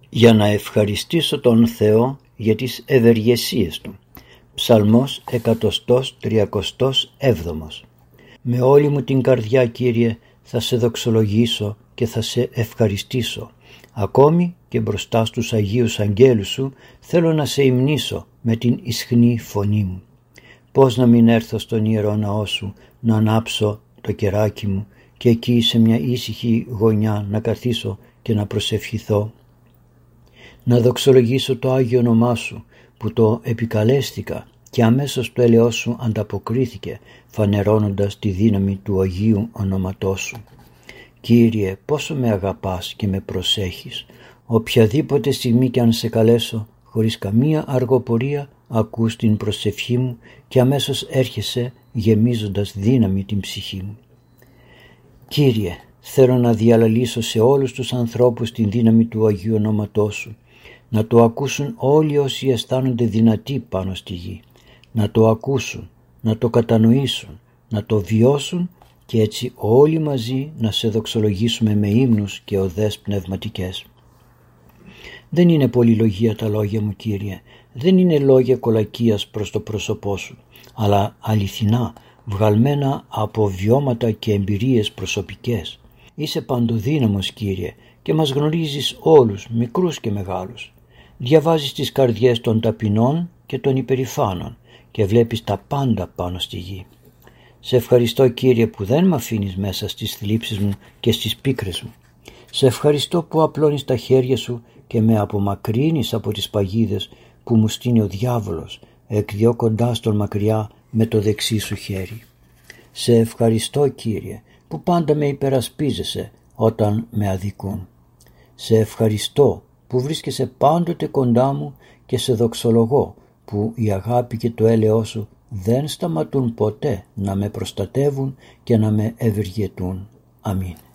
για να ευχαριστήσω τον Θεό για τις ευεργεσίες Του. Ψαλμός 137. Με όλη μου την καρδιά, Κύριε, θα σε δοξολογήσω και θα σε ευχαριστήσω. Ακόμη και μπροστά στους Αγίους Αγγέλους Σου θέλω να σε υμνήσω με την ισχνή φωνή μου. Πώς να μην έρθω στον Ιερό Ναό Σου, να ανάψω το κεράκι μου και εκεί σε μια ήσυχη γωνιά να καθίσω και να προσευχηθώ. Να δοξολογήσω το Άγιο όνομά Σου που το επικαλέστηκα και αμέσως το έλεος Σου ανταποκρίθηκε, φανερώνοντας τη δύναμη του Αγίου ονόματός Σου. Κύριε, πόσο με αγαπάς και με προσέχεις. Οποιαδήποτε στιγμή κι αν σε καλέσω, χωρίς καμία αργοπορία, ακούς την προσευχή μου και αμέσως έρχεσαι γεμίζοντας δύναμη την ψυχή μου. Κύριε, θέλω να διαλαλήσω σε όλους τους ανθρώπους την δύναμη του Αγίου ονόματός Σου, να το ακούσουν όλοι όσοι αισθάνονται δυνατοί πάνω στη γη, να το ακούσουν, να το κατανοήσουν, να το βιώσουν και έτσι όλοι μαζί να σε δοξολογήσουμε με ύμνους και οδές πνευματικές. Δεν είναι πολυλογία τα λόγια μου, Κύριε, δεν είναι λόγια κολακίας προς το πρόσωπό Σου, αλλά αληθινά, βγαλμένα από βιώματα και εμπειρίες προσωπικές. Είσαι παντοδύναμος, Κύριε, και μας γνωρίζεις όλους, μικρούς και μεγάλους. Διαβάζεις τις καρδιές των ταπεινών και των υπερηφάνων και βλέπεις τα πάντα πάνω στη γη. Σε ευχαριστώ, Κύριε, που δεν με αφήνεις μέσα στις θλίψεις μου και στις πίκρες μου. Σε ευχαριστώ που απλώνεις τα χέρια Σου και με απομακρύνεις από τις παγίδες που μου στείνει ο διάβολος, εκδιώκοντάς τον μακριά με το δεξί Σου χέρι. Σε ευχαριστώ, Κύριε, που πάντα με υπερασπίζεσαι όταν με αδικούν. Σε ευχαριστώ που βρίσκεσαι πάντοτε κοντά μου και σε δοξολογώ που η αγάπη και το έλεος Σου δεν σταματούν ποτέ να με προστατεύουν και να με ευεργετούν. Αμήν.